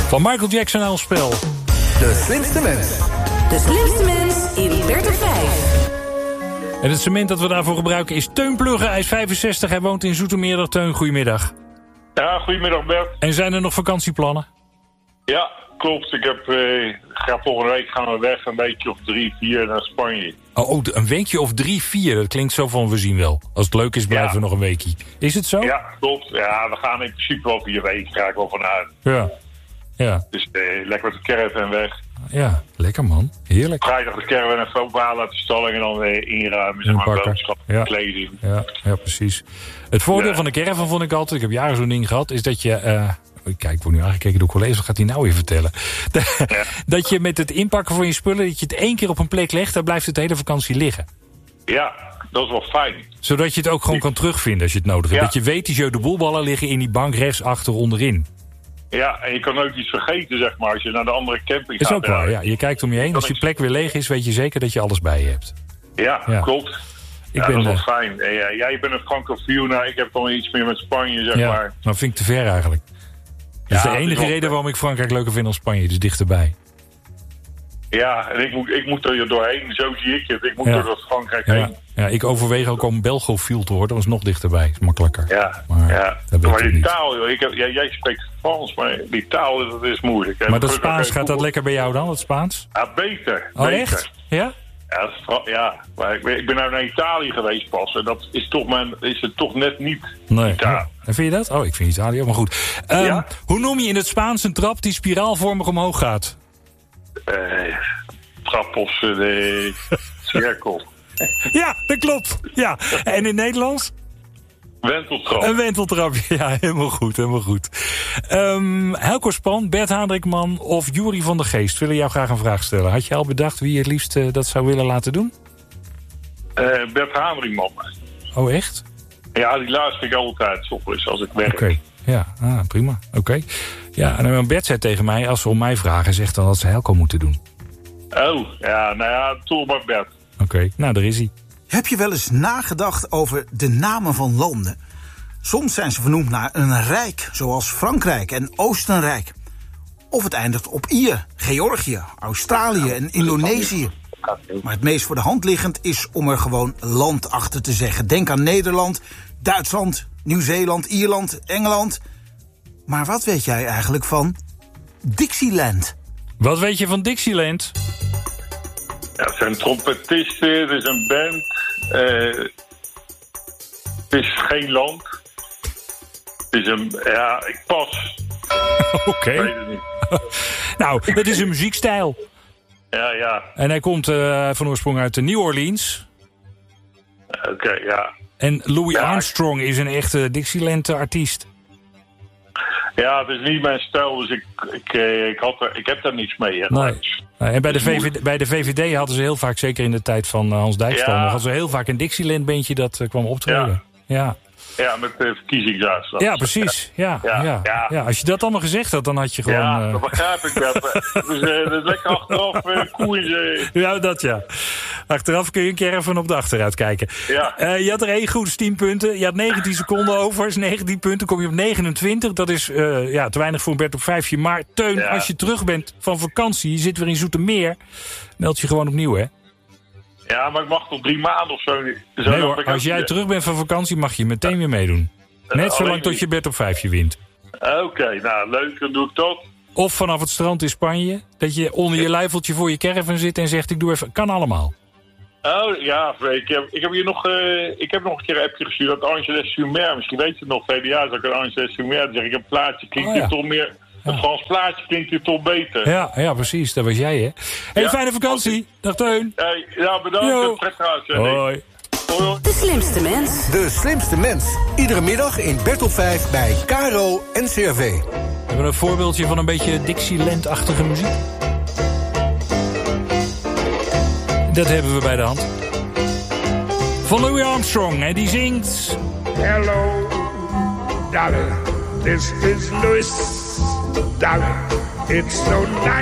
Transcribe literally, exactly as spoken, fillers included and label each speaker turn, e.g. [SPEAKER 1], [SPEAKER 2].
[SPEAKER 1] Van Michael Jackson aan ons spel.
[SPEAKER 2] De slimste mens.
[SPEAKER 3] De slimste mens in Bert op vijf.
[SPEAKER 1] En het cement dat we daarvoor gebruiken is Teun Plugge. Hij is vijfenzestig, hij woont in Zoetermeer. Dag Teun, goedemiddag.
[SPEAKER 4] Ja, goedemiddag Bert.
[SPEAKER 1] En zijn er nog vakantieplannen?
[SPEAKER 4] Ja, klopt. Ik heb, eh, ga volgende week gaan we weg een weekje of drie, vier naar Spanje.
[SPEAKER 1] Oh, oh, een weekje of drie, vier. Dat klinkt zo van we zien wel. Als het leuk is, blijven
[SPEAKER 4] Ja.
[SPEAKER 1] we nog een weekje. Is het zo?
[SPEAKER 4] Ja, klopt. Ja, we gaan in principe wel vier weken, ga ik wel vanuit.
[SPEAKER 1] Ja. Ja,
[SPEAKER 4] Dus eh, lekker met de caravan weg.
[SPEAKER 1] ja. Lekker man. Heerlijk.
[SPEAKER 4] Vrijdag de caravan even ophalen uit de stalling en dan weer inruimen. Zeg maar,
[SPEAKER 1] Inpakken.
[SPEAKER 4] boodschap,
[SPEAKER 1] Ja.
[SPEAKER 4] kleding.
[SPEAKER 1] Ja, ja, precies. Het voordeel
[SPEAKER 4] Ja.
[SPEAKER 1] van de caravan vond ik altijd, ik heb jaren zo'n ding gehad, is dat je... Uh, kijk, ik word nu aangekeken door collega's, wat gaat hij nou weer vertellen?
[SPEAKER 4] Ja.
[SPEAKER 1] Dat je met het inpakken van je spullen, dat je het één keer op een plek legt, dan blijft het de hele vakantie liggen.
[SPEAKER 4] Ja, dat is wel fijn.
[SPEAKER 1] Zodat je het ook gewoon kan terugvinden als je het nodig hebt.
[SPEAKER 4] Ja.
[SPEAKER 1] Dat je weet, die jeu de boelballen liggen in die bank rechts achter onderin.
[SPEAKER 4] Ja, en je kan ook iets vergeten, zeg maar, als je naar de andere camping
[SPEAKER 1] Is
[SPEAKER 4] gaat.
[SPEAKER 1] ook waar, ja. Je kijkt om je heen. Als je plek weer leeg is, weet je zeker dat je alles bij je hebt.
[SPEAKER 4] Ja,
[SPEAKER 1] Ja.
[SPEAKER 4] klopt.
[SPEAKER 1] Ik
[SPEAKER 4] ja,
[SPEAKER 1] ben,
[SPEAKER 4] dat is
[SPEAKER 1] uh,
[SPEAKER 4] wel fijn. En ja, jij bent een Francophile, ik heb dan iets meer met Spanje, zeg
[SPEAKER 1] ja,
[SPEAKER 4] maar.
[SPEAKER 1] maar vind ik te ver eigenlijk. Dat is
[SPEAKER 4] Ja,
[SPEAKER 1] de
[SPEAKER 4] het is
[SPEAKER 1] enige
[SPEAKER 4] wel-
[SPEAKER 1] reden waarom ik Frankrijk leuker vind dan Spanje. Dus dichterbij.
[SPEAKER 4] Ja, en ik moet, ik moet er doorheen, zo zie ik het. Ik moet
[SPEAKER 1] Ja.
[SPEAKER 4] door dat Frankrijk
[SPEAKER 1] Ja,
[SPEAKER 4] heen.
[SPEAKER 1] ja, ik overweeg ook om Belgofiel te worden. Dat is nog dichterbij. Is makkelijker.
[SPEAKER 4] Ja,
[SPEAKER 1] Maar
[SPEAKER 4] ja.
[SPEAKER 1] dat weet
[SPEAKER 4] maar
[SPEAKER 1] ik
[SPEAKER 4] die
[SPEAKER 1] niet.
[SPEAKER 4] taal, joh, ik heb, jij, jij spreekt Frans, maar die taal dat is moeilijk. En
[SPEAKER 1] Maar dat
[SPEAKER 4] gelukkig
[SPEAKER 1] Spaans,
[SPEAKER 4] heb ik
[SPEAKER 1] gaat dat
[SPEAKER 4] Google-
[SPEAKER 1] lekker bij jou dan, dat Spaans?
[SPEAKER 4] Ja, beter.
[SPEAKER 1] Oh,
[SPEAKER 4] beter.
[SPEAKER 1] echt? Ja?
[SPEAKER 4] Ja, dat is Fra- ja. Maar ik ben, ik ben nou naar Italië geweest pas. En dat is, toch mijn, is het toch net niet.
[SPEAKER 1] Nee.
[SPEAKER 4] Ja.
[SPEAKER 1] En vind je dat? Oh, ik vind Italië, maar goed. Ehm,
[SPEAKER 4] Ja?
[SPEAKER 1] Hoe noem je in het Spaans een trap die spiraalvormig omhoog gaat?
[SPEAKER 4] Eh, trap of eh, de cirkel.
[SPEAKER 1] Ja, dat klopt. Ja. En in het Nederlands?
[SPEAKER 4] Wenteltrap.
[SPEAKER 1] Een wenteltrapje. Ja, helemaal goed, helemaal goed. Um, Helco Span, Bert Haandrikman of Jury van der Geest willen jou graag een vraag stellen. Had je al bedacht wie je het liefst uh, dat zou willen laten doen?
[SPEAKER 4] Eh, Bert Hameringman.
[SPEAKER 1] Oh, echt?
[SPEAKER 4] Ja, die luister ik altijd, 's ochtends als ik werk.
[SPEAKER 1] Oké, okay. Ja, ah, prima. Oké. Okay. Ja, en Bert zei tegen mij, als ze om mij vragen, zegt dan dat ze Helco moeten doen.
[SPEAKER 4] Oh, ja, nou ja, toch maar Bert.
[SPEAKER 1] Oké, okay. Nou, daar is hij.
[SPEAKER 5] Heb je wel eens nagedacht over de namen van landen? Soms zijn ze vernoemd naar een rijk, zoals Frankrijk en Oostenrijk. Of het eindigt op Ier, Georgië, Australië en Indonesië. Maar het meest voor de hand liggend is om er gewoon land achter te zeggen. Denk aan Nederland, Duitsland, Nieuw-Zeeland, Ierland, Engeland. Maar wat weet jij eigenlijk van Dixieland?
[SPEAKER 1] Wat weet je van Dixieland?
[SPEAKER 4] Ja, het zijn trompetisten, het is een band. Uh, het is geen land. Het is een... Ja, ik pas.
[SPEAKER 1] Oké. Okay.
[SPEAKER 4] Ik weet het niet.
[SPEAKER 1] Nou, het is een muziekstijl.
[SPEAKER 4] Ja, ja.
[SPEAKER 1] En hij komt uh, van oorsprong uit New Orleans.
[SPEAKER 4] Oké, okay, ja.
[SPEAKER 1] En Louis
[SPEAKER 4] ja,
[SPEAKER 1] Armstrong is een echte Dixieland-artiest.
[SPEAKER 4] Ja, het is niet mijn stijl, dus ik, ik, ik, had er, ik heb daar niets mee. Hè.
[SPEAKER 1] Nee. En bij de, V V D, bij de V V D hadden ze heel vaak, zeker in de tijd van Hans Dijkstal, ja. hadden ze heel vaak een Dixieland-bandje dat uh, kwam optreden. Ja. ja.
[SPEAKER 4] Ja, met de verkiezingsuitslag.
[SPEAKER 1] Ja, precies. Ja, ja, ja. Ja. ja, als je dat allemaal gezegd had, dan had je gewoon...
[SPEAKER 4] Ja,
[SPEAKER 1] uh...
[SPEAKER 4] dat begrijp ik. Dat. Dus uh, dat is lekker achteraf uh, koers. Uh...
[SPEAKER 1] Ja, dat ja. Achteraf kun je een keer even op de achteruit kijken.
[SPEAKER 4] Ja.
[SPEAKER 1] Uh, je had er één goed, is tien punten. Je had negentien seconden over, is negentien punten. Kom je op negenentwintig. Dat is uh, ja, te weinig voor een Bert op vijfje. Maar Teun, ja. als je terug bent van vakantie, je zit weer in Zoetermeer, meld je gewoon opnieuw, hè?
[SPEAKER 4] Ja, maar ik mag tot drie maanden of zo. zo
[SPEAKER 1] nee hoor, als jij terug bent van vakantie mag je meteen weer meedoen. Net uh, zolang tot je Bert op vijfje wint.
[SPEAKER 4] Oké, okay, nou leuk, dan doe ik dat.
[SPEAKER 1] Of vanaf het strand in Spanje, dat je onder je luifeltje voor je caravan zit en zegt ik doe even, kan allemaal.
[SPEAKER 4] Oh ja, ik heb, ik heb hier nog, uh, ik heb nog een keer een appje gestuurd uit Angers-les-sur-Mer. Misschien weet je het nog, verleden jaar zag ik aan Angers-les-sur-Mer. zeg ik een plaatje, klinkt oh, ja. toch meer... Een ja. Frans plaatje klinkt hier toch beter.
[SPEAKER 1] Ja, ja, precies. Dat was jij, hè? Hey, ja. Fijne vakantie. Dag, Teun.
[SPEAKER 4] Hey, ja, bedankt.
[SPEAKER 1] Hoi.
[SPEAKER 3] Hoi. De slimste mens.
[SPEAKER 2] De slimste mens. Iedere middag in Bert op vijf bij K R O en C R V.
[SPEAKER 1] We hebben een voorbeeldje van een beetje Dixieland-achtige muziek. Dat hebben we bij de hand. Van Louis Armstrong. En die zingt...
[SPEAKER 6] Hello, darling. This is Louis. Darling, it's so nice.